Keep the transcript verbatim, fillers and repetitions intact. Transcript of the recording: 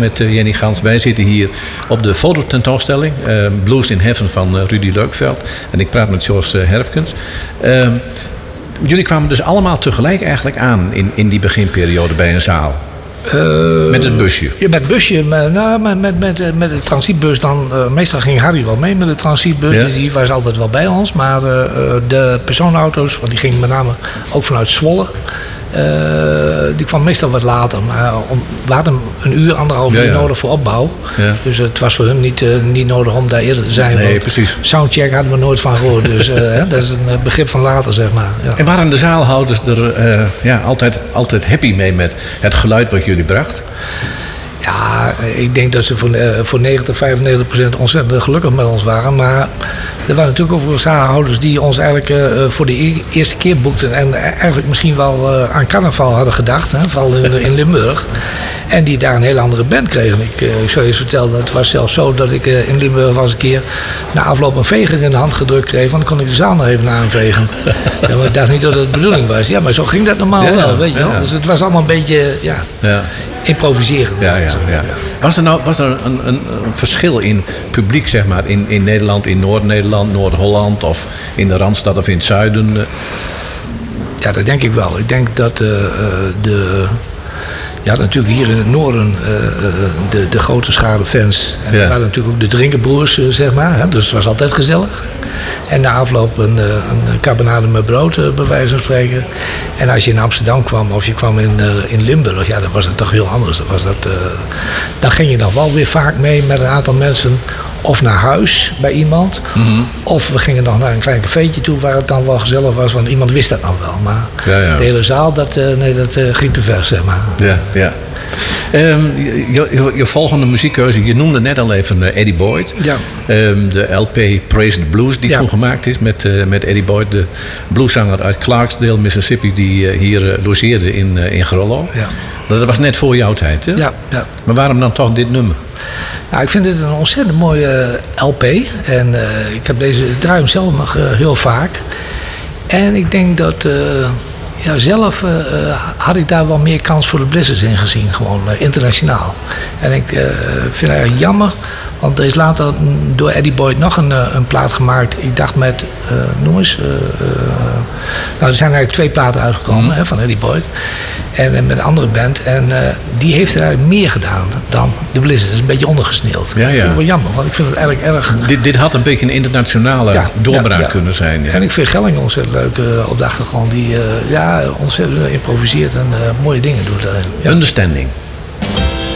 met uh, Jenny Gans. Wij zitten hier op de fototentoonstelling uh, Blues in Heaven van uh, Rudy Leukveld. En ik praat met Jos uh, Herfkens. Uh, jullie kwamen dus allemaal tegelijk eigenlijk aan in, in die beginperiode bij een zaal. Uh, met het busje? Ja, met het busje. Met, nou, met, met, met, met de transitbus dan. Uh, meestal ging Harry wel mee met de transitbus. Ja. Dus die was altijd wel bij ons. Maar uh, de personenauto's, want die gingen met name ook vanuit Zwolle. Uh, die kwam meestal wat later. Maar om, we hadden een uur, anderhalf uur ja, ja. nodig voor opbouw. Ja. Dus het was voor hun niet, uh, niet nodig om daar eerder te zijn. Nee, precies. Soundcheck hadden we nooit van gehoord. Dus uh, hè, dat is een begrip van later, zeg maar. Ja. En waren de zaalhouders er uh, ja, altijd, altijd happy mee met het geluid wat jullie bracht? Ja, ik denk dat ze voor, uh, voor negentig, vijfennegentig procent ontzettend gelukkig met ons waren. Maar er waren natuurlijk ook veel zaalhouders die ons eigenlijk uh, voor de e- eerste keer boekten. En eigenlijk misschien wel uh, aan carnaval hadden gedacht, hè, vooral in, in Limburg. En die daar een hele andere band kregen. Ik, uh, ik zou je eens vertellen, het was zelfs zo dat ik uh, in Limburg was een keer na afloop een veger in de hand gedrukt kreeg. Want dan kon ik de zaal nog even aanvegen. Ja, maar ik dacht niet dat het de bedoeling was. Ja, maar zo ging dat normaal ja, wel, weet je wel. Ja. Dus het was allemaal een beetje, ja, ja. improviseren. Ja, ja, ja. Was er nou was er een, een, een verschil in publiek, zeg maar, in, in Nederland, in Noord-Nederland, Noord-Holland of in de Randstad of in het zuiden? Ja, dat denk ik wel. Ik denk dat uh, de... Ja, natuurlijk hier in het noorden uh, de, de grote schare fans. En ja. er waren natuurlijk ook de drinkenbroers, uh, zeg maar. Hè? Dus het was altijd gezellig. En na afloop een, een carbonade met brood, uh, bij wijze van spreken. En als je in Amsterdam kwam of je kwam in, uh, in Limburg, ja, dan was het toch heel anders. Dan, was dat, uh, dan ging je dan wel weer vaak mee met een aantal mensen. Of naar huis bij iemand. Mm-hmm. Of we gingen nog naar een klein cafeetje toe waar het dan wel gezellig was. Want iemand wist dat nog wel. Maar ja, ja. de hele zaal, dat, uh, nee, dat uh, ging te ver, zeg maar. Ja, ja. Um, je, je, je volgende muziekkeuze, je noemde net al even uh, Eddie Boyd. Ja. Um, de L P Praise the Blues die ja. toen gemaakt is met, uh, met Eddie Boyd. De blueszanger uit Clarksdale, Mississippi, die uh, hier uh, logeerde in, uh, in Grollo. Ja. Dat was net voor jouw tijd, hè? Ja, ja. Maar waarom dan toch dit nummer? Nou, ik vind dit een ontzettend mooie L P. En uh, ik heb deze ik draai hem zelf nog uh, heel vaak. En ik denk dat uh, ja, zelf uh, had ik daar wel meer kans voor de Blizzards in gezien. Gewoon uh, internationaal. En ik uh, vind het eigenlijk jammer. Want er is later door Eddie Boyd nog een, een plaat gemaakt. Ik dacht met, uh, noem eens. Uh, uh, nou, er zijn eigenlijk twee platen uitgekomen mm. hè, van Eddie Boyd. En, en met een andere band. En uh, die heeft er eigenlijk meer gedaan dan de Blizzard. Dat is een beetje ondergesneeld. Ja, ja. Ik vind het wel jammer, want ik vind het eigenlijk erg... Dit, dit had een beetje een internationale ja, doorbraak ja, ja. kunnen zijn. Ja. En ik vind Gelling ontzettend leuk uh, op de achtergrond. Die uh, ja, ontzettend improviseert en uh, mooie dingen doet daarin. Ja. Understanding.